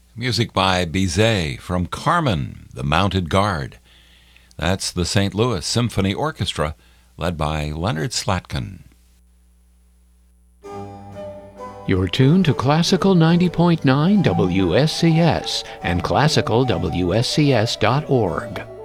Music by Bizet from Carmen, the Mounted Guard. That's the St. Louis Symphony Orchestra, led by Leonard Slatkin. You're tuned to Classical 90.9 WSCS and classicalwscs.org.